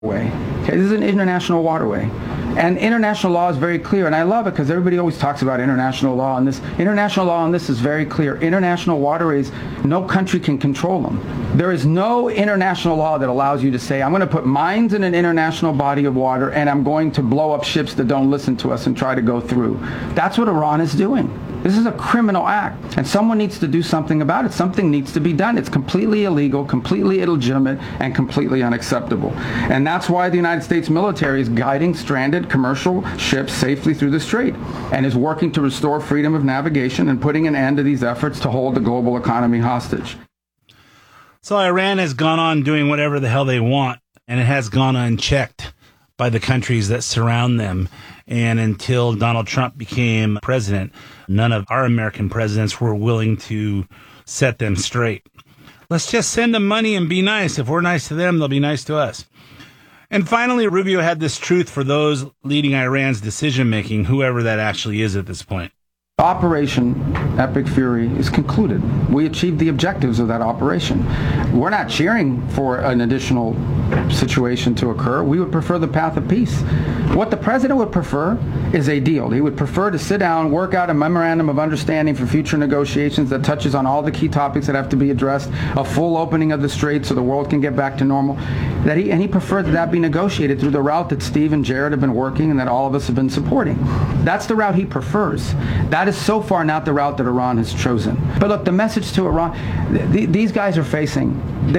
way. Okay, this is an international waterway. And international law is very clear, and I love it because everybody always talks about international law, and this international law on this is very clear. International waterways, no country can control them. There is no international law that allows you to say, I'm going to put mines in an international body of water, and I'm going to blow up ships that don't listen to us and try to go through. That's what Iran is doing. This is a criminal act, and someone needs to do something about it. Something needs to be done. It's completely illegal, completely illegitimate, and completely unacceptable. And that's why the United States military is guiding stranded commercial ships safely through the strait and is working to restore freedom of navigation and putting an end to these efforts to hold the global economy hostage. So Iran has gone on doing whatever the hell they want, and it has gone unchecked by the countries that surround them. And until Donald Trump became president, none of our American presidents were willing to set them straight. Let's just send them money and be nice. If we're nice to them, they'll be nice to us. And finally, Rubio had this truth for those leading Iran's decision-making, whoever that actually is at this point. Operation Epic Fury is concluded. We achieved the objectives of that operation. We're not cheering for an additional situation to occur. We would prefer the path of peace. What the president would prefer is a deal. He would prefer to sit down, work out a memorandum of understanding for future negotiations that touches on all the key topics that have to be addressed, a full opening of the strait so the world can get back to normal. He preferred that be negotiated through the route that Steve and Jared have been working and that all of us have been supporting. That's the route he prefers. That is so far not the route that Iran has chosen. But look, the message to Iran, these guys are facing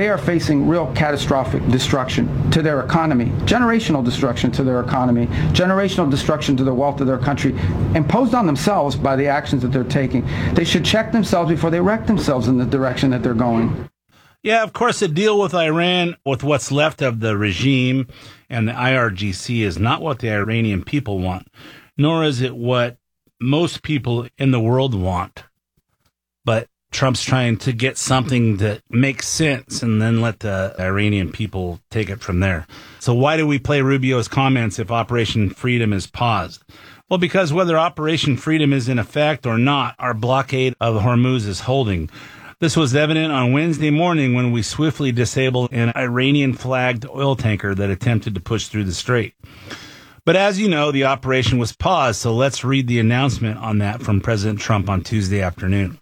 real catastrophic destruction to their economy, generational destruction to their economy, generational destruction to the wealth of their country, imposed on themselves by the actions that they're taking. They should check themselves before they wreck themselves in the direction that they're going. Yeah, of course, the deal with Iran, with what's left of the regime and the IRGC, is not what the Iranian people want, nor is it what most people in the world want. But Trump's trying to get something that makes sense and then let the Iranian people take it from there. So why do we play Rubio's comments if Operation Freedom is paused? Well, because whether Operation Freedom is in effect or not, our blockade of Hormuz is holding. This was evident on Wednesday morning when we swiftly disabled an Iranian-flagged oil tanker that attempted to push through the strait. But as you know, the operation was paused, so let's read the announcement on that from President Trump on Tuesday afternoon.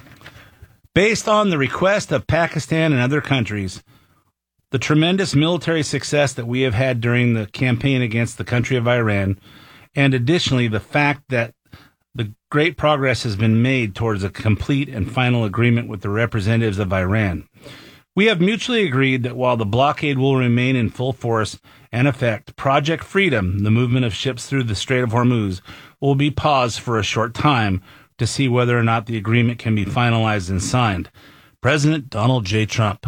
Based on the request of Pakistan and other countries, the tremendous military success that we have had during the campaign against the country of Iran, and additionally the fact that the great progress has been made towards a complete and final agreement with the representatives of Iran, we have mutually agreed that while the blockade will remain in full force and effect, Project Freedom, the movement of ships through the Strait of Hormuz, will be paused for a short time to see whether or not the agreement can be finalized and signed. President Donald J. Trump.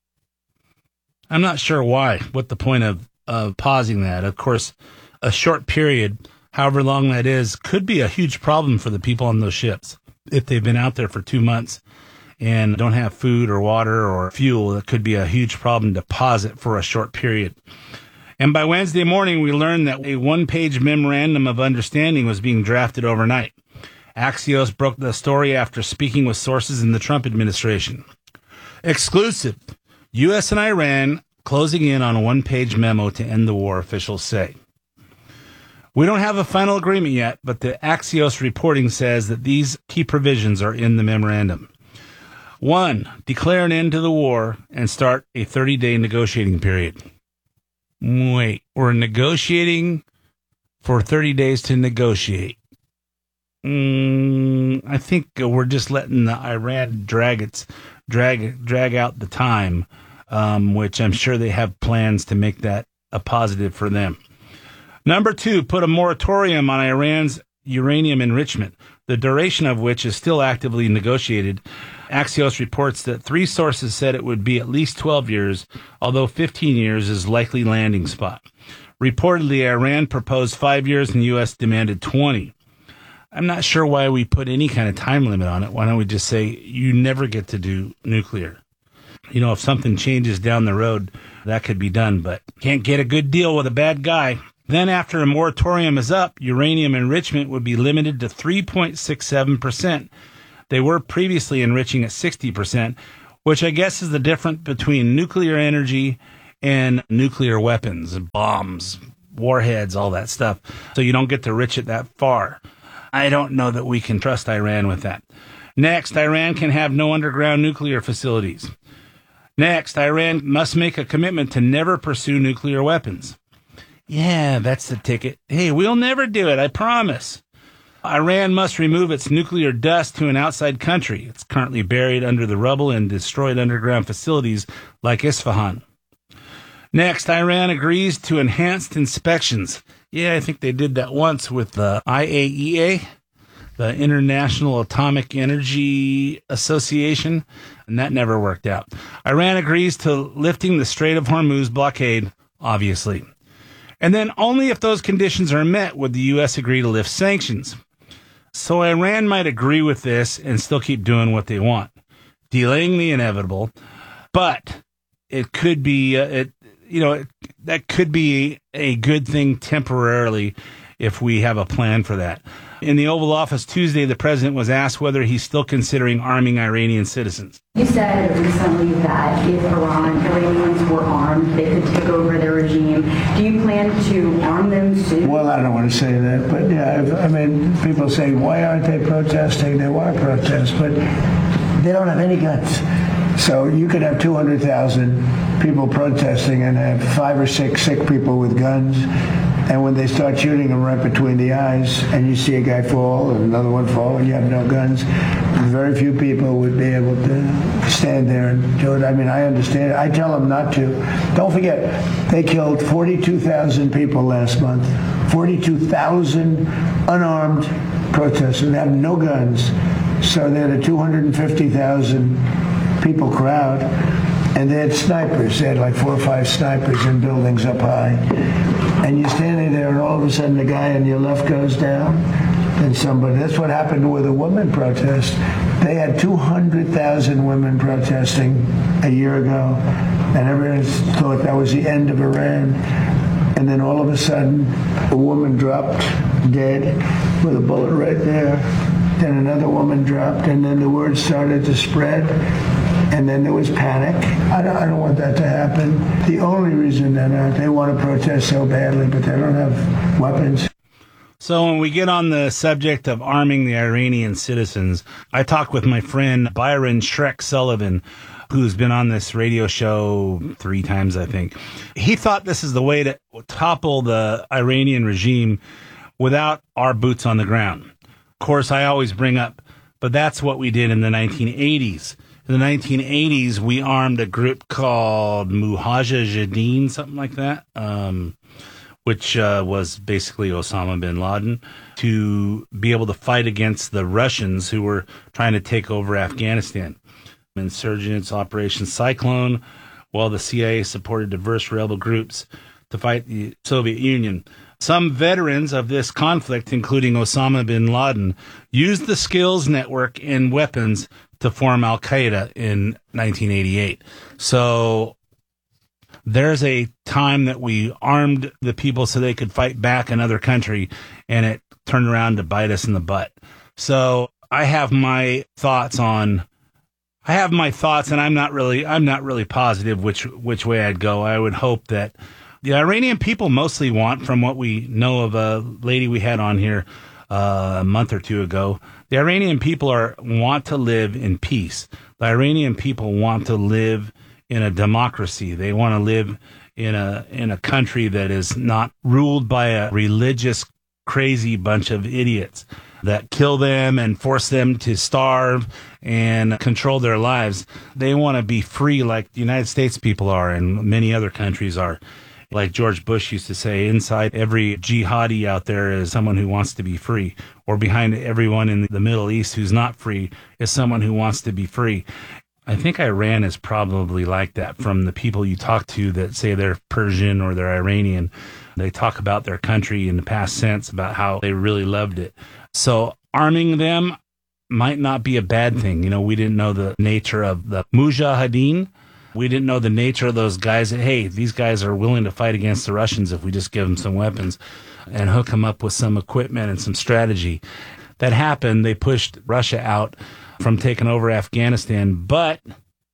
I'm not sure why, what the point of pausing that. Of course, a short period, however long that is, could be a huge problem for the people on those ships. If they've been out there for 2 months and don't have food or water or fuel, it could be a huge problem to pause it for a short period. And by Wednesday morning, we learned that a one-page memorandum of understanding was being drafted overnight. Axios broke the story after speaking with sources in the Trump administration. Exclusive. U.S. and Iran closing in on a one-page memo to end the war, officials say. We don't have a final agreement yet, but the Axios reporting says that these key provisions are in the memorandum. 1. Declare an end to the war and start a 30-day negotiating period. Wait, we're negotiating for 30 days to negotiate. I think we're just letting the Iran drag out the time, which I'm sure they have plans to make that a positive for them. Number 2, put a moratorium on Iran's uranium enrichment, the duration of which is still actively negotiated. Axios reports that 3 sources said it would be at least 12 years, although 15 years is likely landing spot. Reportedly, Iran proposed 5 years and the U.S. demanded 20. I'm not sure why we put any kind of time limit on it. Why don't we just say you never get to do nuclear? You know, if something changes down the road, that could be done, but can't get a good deal with a bad guy. Then after a moratorium is up, uranium enrichment would be limited to 3.67%. They were previously enriching at 60%, which I guess is the difference between nuclear energy and nuclear weapons, bombs, warheads, all that stuff. So you don't get to reach it that far. I don't know that we can trust Iran with that. Next, Iran can have no underground nuclear facilities. Next, Iran must make a commitment to never pursue nuclear weapons. Yeah, that's the ticket. Hey, we'll never do it, I promise. Iran must remove its nuclear dust to an outside country. It's currently buried under the rubble in destroyed underground facilities like Isfahan. Next, Iran agrees to enhanced inspections. Yeah, I think they did that once with the IAEA, the International Atomic Energy Association, and that never worked out. Iran agrees to lifting the Strait of Hormuz blockade, obviously. And then only if those conditions are met would the U.S. agree to lift sanctions. So Iran might agree with this and still keep doing what they want, delaying the inevitable, but it could be, that could be a good thing temporarily if we have a plan for that. In the Oval Office Tuesday, the president was asked whether he's still considering arming Iranian citizens. You said recently that if Iranians were armed, they could take over their regime. Do you plan to arm them soon? Well, I don't want to say that, but yeah, I mean, people say, why aren't they protesting? They want to protest, but they don't have any guns. So you could have 200,000 people protesting and have 5 or 6 sick people with guns. And when they start shooting them right between the eyes and you see a guy fall and another one fall and you have no guns, very few people would be able to stand there and do it. I mean, I understand. I tell them not to. Don't forget, they killed 42,000 people last month. 42,000 unarmed protesters who have no guns. So they had a 250,000 people crowd. And they had snipers. They had like 4 or 5 snipers in buildings up high. And you're standing there, and all of a sudden the guy on your left goes down, and somebody. That's what happened with a women protest. They had 200,000 women protesting a year ago, and everyone thought that was the end of Iran. And then all of a sudden, a woman dropped dead with a bullet right there. Then another woman dropped, and then the word started to spread. And then there was panic. I don't want that to happen. The only reason they want to protest so badly, but they don't have weapons. So when we get on the subject of arming the Iranian citizens, I talked with my friend Byron Shrek Sullivan, who's been on this radio show 3 times, I think. He thought this is the way to topple the Iranian regime without our boots on the ground. Of course, I always bring up, but that's what we did in the 1980s. In the 1980s, we armed a group called Mujahideen, something like that, which was basically Osama bin Laden, to be able to fight against the Russians who were trying to take over Afghanistan. Insurgents, Operation Cyclone, while the CIA supported diverse rebel groups to fight the Soviet Union. Some veterans of this conflict, including Osama bin Laden, used the skills network and weapons to form Al-Qaeda in 1988. So there's a time that we armed the people so they could fight back another country, and it turned around to bite us in the butt. So I have my thoughts, and I'm not really positive which way I'd go. I would hope that the Iranian people mostly want, from what we know of a lady we had on here a month or 2 ago, the Iranian people want to live in peace. The Iranian people want to live in a democracy. They want to live in a country that is not ruled by a religious, crazy bunch of idiots that kill them and force them to starve and control their lives. They want to be free like the United States people are and many other countries are. Like George Bush used to say, inside every jihadi out there is someone who wants to be free, or behind everyone in the Middle East who's not free is someone who wants to be free. I think Iran is probably like that. From the people you talk to that say they're Persian or they're Iranian, they talk about their country in the past tense, about how they really loved it. So arming them might not be a bad thing. You know, we didn't know the nature of the Mujahideen. We didn't know the nature of those guys. Hey, these guys are willing to fight against the Russians if we just give them some weapons and hook them up with some equipment and some strategy. That happened. They pushed Russia out from taking over Afghanistan, but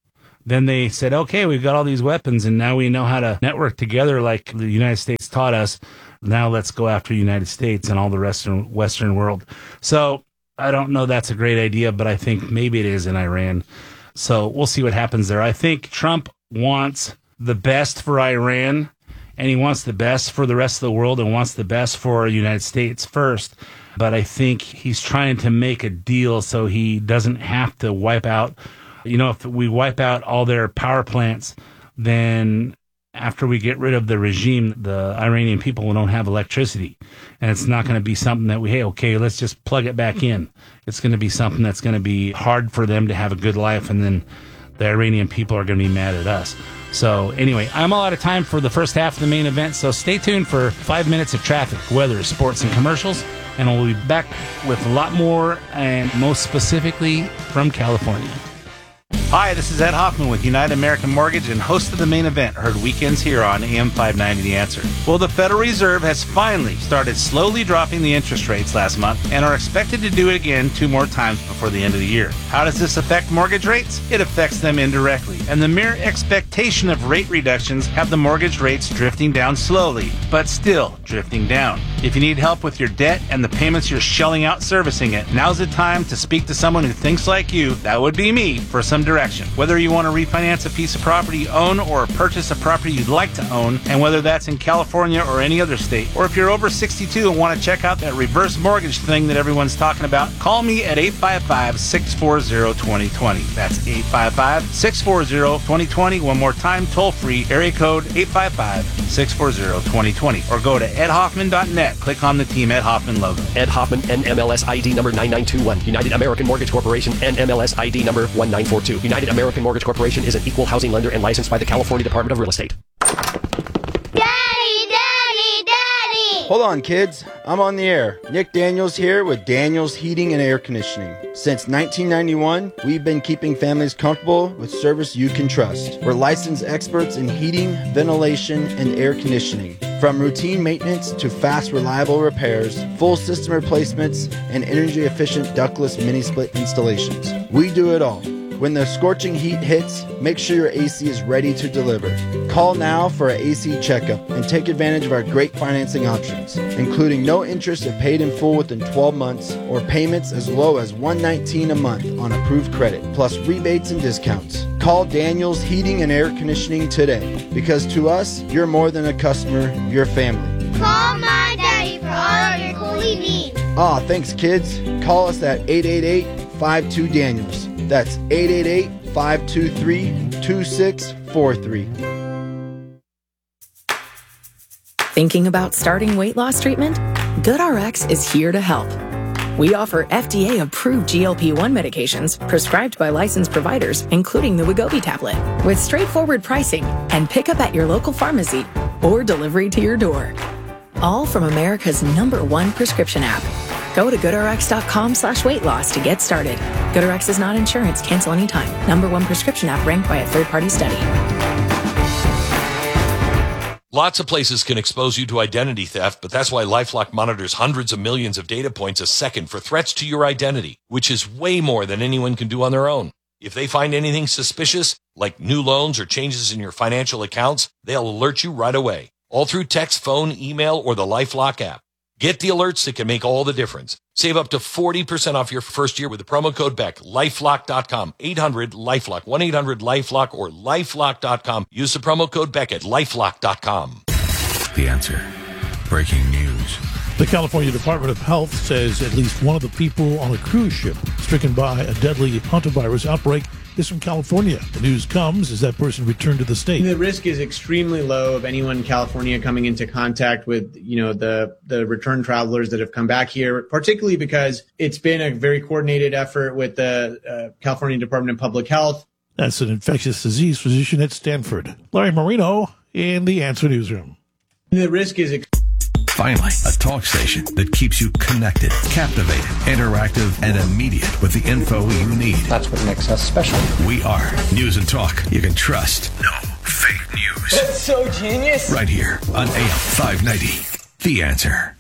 then they said, okay, we've got all these weapons and now we know how to network together like the United States taught us. Now let's go after the United States and all the Western world. So I don't know that's a great idea, but I think maybe it is in Iran. So we'll see what happens there. I think Trump wants the best for Iran, and he wants the best for the rest of the world and wants the best for the United States first. But I think he's trying to make a deal so he doesn't have to wipe out. If we wipe out all their power plants, then after we get rid of the regime, the Iranian people don't have electricity. And it's not going to be something that let's just plug it back in. It's going to be something that's going to be hard for them to have a good life, and then the Iranian people are going to be mad at us. So anyway, I'm all out of time for the first half of the main event, so stay tuned for 5 minutes of traffic, weather, sports, and commercials, and we'll be back with a lot more, and most specifically from California. Hi, this is Ed Hoffman with United American Mortgage and host of the main event, heard weekends here on AM 590 The Answer. Well, the Federal Reserve has finally started slowly dropping the interest rates last month and are expected to do it again 2 more times before the end of the year. How does this affect mortgage rates? It affects them indirectly, and the mere expectation of rate reductions have the mortgage rates drifting down slowly, but still drifting down. If you need help with your debt and the payments you're shelling out servicing it, now's the time to speak to someone who thinks like you, that would be me, for some direction. Whether you want to refinance a piece of property you own or purchase a property you'd like to own, and whether that's in California or any other state, or if you're over 62 and want to check out that reverse mortgage thing that everyone's talking about, call me at 855-640-2020. That's 855-640-2020. One more time, toll free, area code 855-640-2020. Or go to edhoffman.net. Click on the Team Ed Hoffman logo. Ed Hoffman, NMLS ID number 9921. United American Mortgage Corporation, NMLS ID number 1942. United American Mortgage Corporation is an equal housing lender and licensed by the California Department of Real Estate. Hold on, kids. I'm on the air. Nick Daniels here with Daniels Heating and Air Conditioning. Since 1991, we've been keeping families comfortable with service you can trust. We're licensed experts in heating, ventilation, and air conditioning. From routine maintenance to fast, reliable repairs, full system replacements, and energy-efficient ductless mini-split installations. We do it all. When the scorching heat hits, make sure your AC is ready to deliver. Call now for an AC checkup and take advantage of our great financing options, including no interest if paid in full within 12 months or payments as low as $119 a month on approved credit, plus rebates and discounts. Call Daniels Heating and Air Conditioning today, because to us, you're more than a customer, you're family. Call my daddy for all of your cooling needs. Thanks, kids. Call us at 888-52-DANIELS. That's 888-523-2643. Thinking about starting weight loss treatment? GoodRx is here to help. We offer FDA-approved GLP-1 medications prescribed by licensed providers, including the Wegovy tablet, with straightforward pricing and pickup at your local pharmacy or delivery to your door. All from America's #1 prescription app. Go to GoodRx.com/weight loss to get started. GoodRx is not insurance. Cancel anytime. #1 prescription app ranked by a third-party study. Lots of places can expose you to identity theft, but that's why LifeLock monitors hundreds of millions of data points a second for threats to your identity, which is way more than anyone can do on their own. If they find anything suspicious, like new loans or changes in your financial accounts, they'll alert you right away, all through text, phone, email, or the LifeLock app. Get the alerts that can make all the difference. Save up to 40% off your first year with the promo code BECK. LifeLock.com. 800-LifeLock. 1-800-LifeLock or LifeLock.com. Use the promo code BECK at LifeLock.com. The Answer. Breaking news. The California Department of Health says at least one of the people on a cruise ship stricken by a deadly hantavirus outbreak is from California. The news comes as that person returned to the state. The risk is extremely low of anyone in California coming into contact with, the return travelers that have come back here, particularly because it's been a very coordinated effort with the California Department of Public Health. That's an infectious disease physician at Stanford. Larry Marino in the Answer Newsroom. The risk is Finally, a talk station that keeps you connected, captivated, interactive, and immediate with the info you need. That's what makes us special. We are News and Talk you can trust. No fake news. That's so genius. Right here on AM 590. The Answer.